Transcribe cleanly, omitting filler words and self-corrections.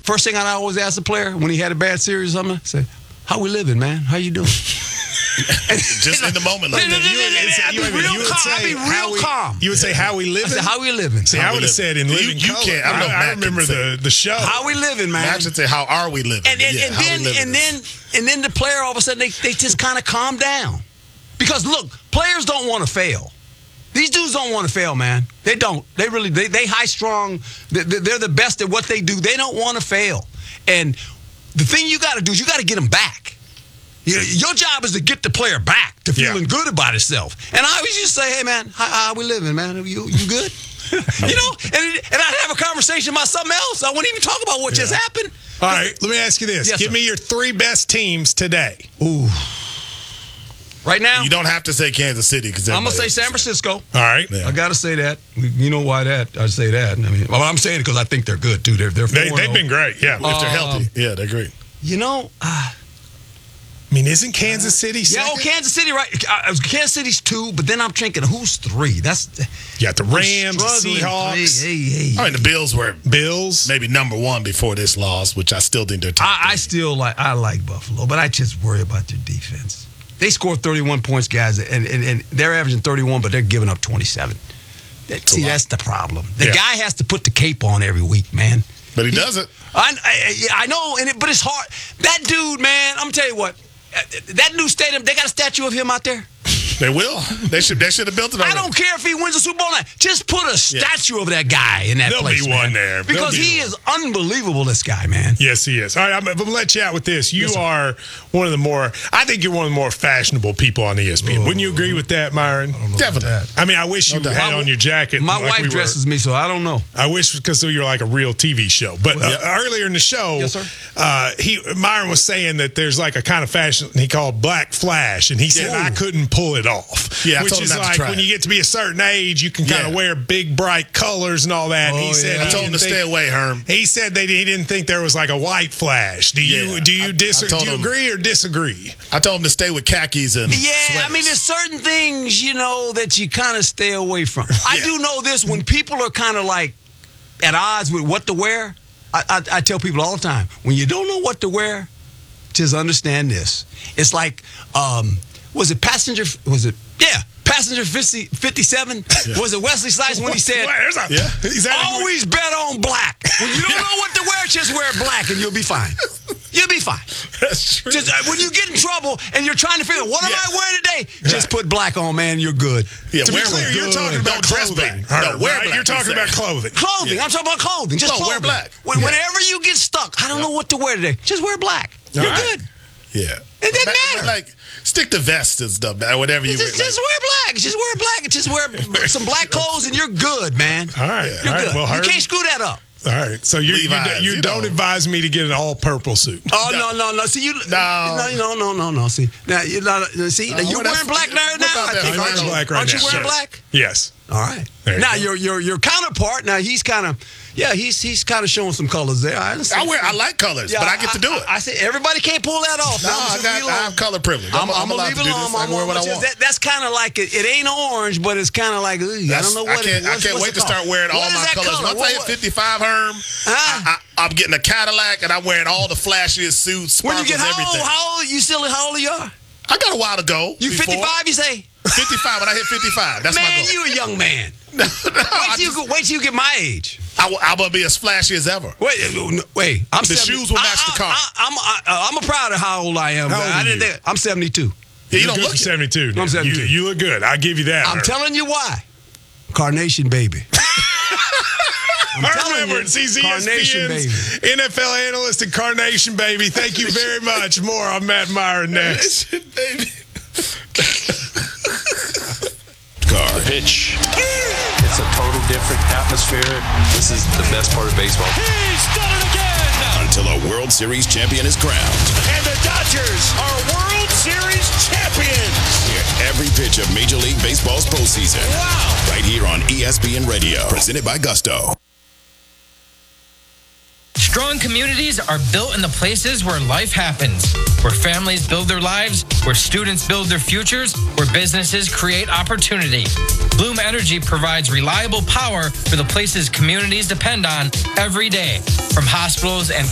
first thing I always ask the player when he had a bad series or something, I say, how we living, man? How you doing? Just in the moment, like I'd be real calm. You would say, how we living? I said, how we living? See, I would have said in living color. You can't. I remember the show. How we living, man? I should say, how are we living? And then the player, all of a sudden, they just kind of calm down. Because, look, players don't want to fail. These dudes don't want to fail, man. They don't. They really, they high-strung. They're the best at what they do. They don't want to fail. And the thing you got to do is you got to get them back. Your job is to get the player back to feeling good about himself. And I always just say, hey, man, how we living, man? You good? And I'd have a conversation about something else. I wouldn't even talk about what just happened. All right, let me ask you this. Yes, Give sir. me your 3 best teams today. Ooh. Right now? You don't have to say Kansas City. Because I'm going to say San Francisco. All right. I got to say that. You know why that? I say that. I mean, I'm saying it because I think they're good, too. They've been great, yeah. If they're healthy. Yeah, they're great. I mean, isn't Kansas City second? Kansas City, right? Kansas City's 2, but then I'm thinking, who's 3? You got the Rams, the Seahawks. Hey. I mean, the Bills were Bills. maybe number 1 before this loss, which I still think they're top. I like Buffalo, but I just worry about their defense. They scored 31 points, guys, and they're averaging 31, but they're giving up 27. That's the problem. The guy has to put the cape on every week, man. But he doesn't. I know, but it's hard. That dude, man, I'm going to tell you what. That new stadium, they got a statue of him out there. They will. They should have built it already. I don't care if he wins the Super Bowl now. Just put a statue of that guy in that place. There'll be one there. Because he is unbelievable, this guy, man. Yes, he is. All right, I'm going to let you out with this. You are one of the more, I think you're one of the more fashionable people on ESPN. Wouldn't you agree with that, Myron? Definitely. I mean, I wish you had on your jacket. My wife dresses me, so I don't know. I wish because you're like a real TV show. But earlier in the show, yes, sir? Myron was saying that there's like a kind of fashion he called Black Flash, and he said I couldn't pull it off. Yeah, which is like when you get to be a certain age, you can kind of wear big, bright colors and all that. And he said I told him to stay away, Herm. He said that he didn't think there was like a white flash. Do you agree or disagree? I told him to stay with khakis and sweaters. I mean, there's certain things, that you kind of stay away from. I do know this, when people are kind of like at odds with what to wear, I tell people all the time, when you don't know what to wear, just understand this. It's like, Passenger 57? Yeah. Was it Wesley Snipes when he said, always bet on black. When you don't know what to wear, just wear black and you'll be fine. You'll be fine. That's true. Just, when you get in trouble and you're trying to figure out, what am I wearing today? Just put black on, man. You're good. Yeah, to be clear, you're talking about clothing. No, wear black. You're talking about clothing. Clothing. I'm talking about clothing. Just clothing. Wear black. Whenever you get stuck, I don't know what to wear today. Just wear black. You're good. Yeah. It doesn't matter. Like, stick to vests and stuff, whatever you wear. Just wear black. Just wear black. Just wear some black clothes and you're good, man. All right. You're good. Well, you can't screw that up. All right. So you don't advise me to get an all-purple suit. Oh, no. See, No. See, now, you're wearing black now. Aren't you wearing black? Yes. All right. Now, your counterpart, now he's kind of... Yeah, he's kind of showing some colors there. I like colors, but I get to do it. I say everybody can't pull that off. No, I have color privilege. I'm allowed to do this. I can wear what I want. That's kind of like it ain't orange, but it's kind of like I don't know what. I can't wait to start wearing all my colors. Once I hit 55, Herm, I'm getting a Cadillac and I'm wearing all the flashiest suits, sparkles, when you get everything. How old? How old are you? I got a while to go. You 55? You say? 55. When I hit 55, that's my goal. Man, you a young man. Wait till you get my age. I'm gonna be as flashy as ever. Wait. The shoes will match the car. I'm proud of how old I am. I'm 72. Yeah, you don't look 72. I'm 72. You look good. I'll give you that. I'm telling you why. Carnation baby. I remember it's ESPN's NFL analyst and Carnation baby. Thank you very much. More on Matt Myron next. Baby. Pitch. It's a total different atmosphere. This is the best part of baseball. He's done it again! Until a World Series champion is crowned. And the Dodgers are World Series champions! Hear every pitch of Major League Baseball's postseason. Wow! Right here on ESPN Radio. Presented by Gusto. Strong communities are built in the places where life happens, where families build their lives, where students build their futures, where businesses create opportunity. Bloom Energy provides reliable power for the places communities depend on every day, from hospitals and